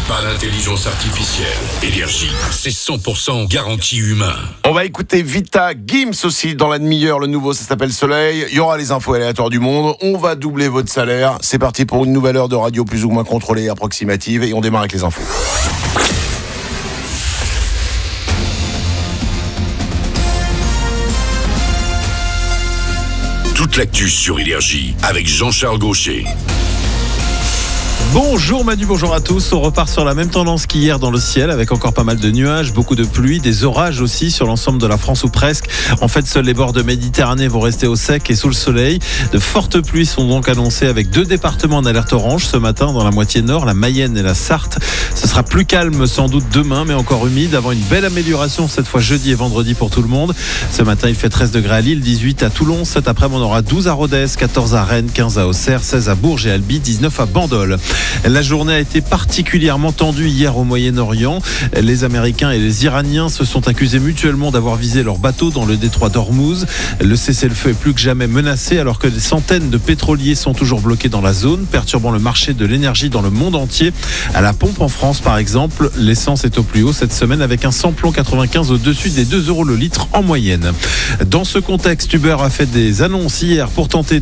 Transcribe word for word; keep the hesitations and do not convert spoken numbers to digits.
Pas d'intelligence artificielle. Énergie, c'est cent pour cent garantie humain. On va écouter Vita Gims aussi dans la demi-heure. Le nouveau, ça s'appelle Soleil. Il y aura les infos aléatoires du monde. On va doubler votre salaire. C'est parti pour une nouvelle heure de radio plus ou moins contrôlée, approximative. Et on démarre avec les infos. Toute l'actu sur Énergie avec Jean-Charles Gaucher. Bonjour Manu, bonjour à tous. On repart sur la même tendance qu'hier dans le ciel avec encore pas mal de nuages, beaucoup de pluie, des orages aussi sur l'ensemble de la France ou presque. En fait, seuls les bords de Méditerranée vont rester au sec et sous le soleil. De fortes pluies sont donc annoncées avec deux départements en alerte orange ce matin dans la moitié nord, la Mayenne et la Sarthe. Ce sera plus calme sans doute demain, mais encore humide avant une belle amélioration cette fois jeudi et vendredi pour tout le monde. Ce matin, il fait treize degrés à Lille, dix-huit à Toulon. Cet après-midi, on aura douze à Rodez, quatorze à Rennes, quinze à Auxerre, seize à Bourges et Albi, dix-neuf à Bandol. La journée a été particulièrement tendue hier au Moyen-Orient. Les Américains et les Iraniens se sont accusés mutuellement d'avoir visé leurs bateaux dans le détroit d'Ormuz. Le cessez-le-feu est plus que jamais menacé alors que des centaines de pétroliers sont toujours bloqués dans la zone, perturbant le marché de l'énergie dans le monde entier. À la pompe en France, par exemple, l'essence est au plus haut cette semaine avec un samplon quatre-vingt-quinze au-dessus des deux euros le litre en moyenne. Dans ce contexte, Uber a fait des annonces hier pour tenter